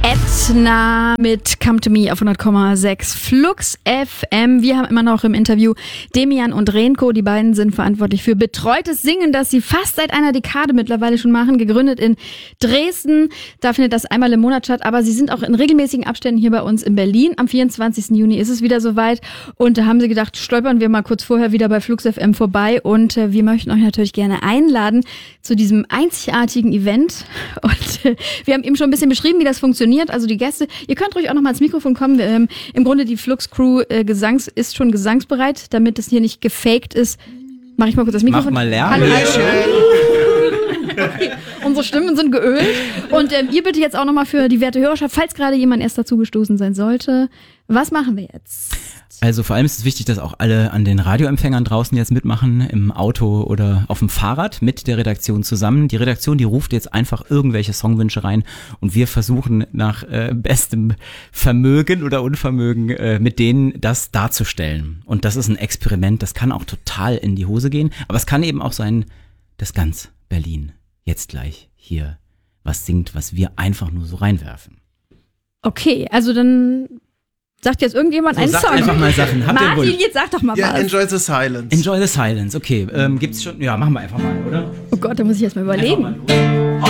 Etna mit Come to Me auf 100,6 Flux FM. Wir haben immer noch im Interview Demian und Renko. Die beiden sind verantwortlich für betreutes Singen, das sie fast seit einer Dekade mittlerweile schon machen. Gegründet in Dresden. Da findet das einmal im Monat statt. Aber sie sind auch in regelmäßigen Abständen hier bei uns in Berlin. Am 24. Juni ist es wieder soweit. Und da haben sie gedacht, stolpern wir mal kurz vorher wieder bei Flux FM vorbei. Und wir möchten euch natürlich gerne einladen zu diesem einzigartigen Event. Und wir haben eben schon ein bisschen beschrieben, wie das funktioniert. Also die Gäste, ihr könnt ruhig auch noch mal ans Mikrofon kommen. Im Grunde die Flux-Crew ist schon gesangsbereit, damit es hier nicht gefaked ist. Mach ich mal kurz das Mikrofon. Mach mal Lärm. Hallo. Okay. Unsere Stimmen sind geölt. Und ihr bitte jetzt auch noch mal für die werte Hörerschaft, falls gerade jemand erst dazugestoßen sein sollte, was machen wir jetzt? Also vor allem ist es wichtig, dass auch alle an den Radioempfängern draußen jetzt mitmachen, im Auto oder auf dem Fahrrad mit der Redaktion zusammen. Die Redaktion, die ruft jetzt einfach irgendwelche Songwünsche rein und wir versuchen nach bestem Vermögen oder Unvermögen mit denen das darzustellen. Und das ist ein Experiment, das kann auch total in die Hose gehen, aber es kann eben auch sein, dass ganz Berlin jetzt gleich hier was singt, was wir einfach nur so reinwerfen. Okay, also dann sagt jetzt irgendjemand einen Song? Einfach mal Sachen. Habt ihr Martin, jetzt sag doch mal was. Enjoy the Silence. Enjoy the Silence, okay. Gibt's schon? Ja, machen wir einfach mal, oder? Oh Gott, da muss ich erst mal überlegen.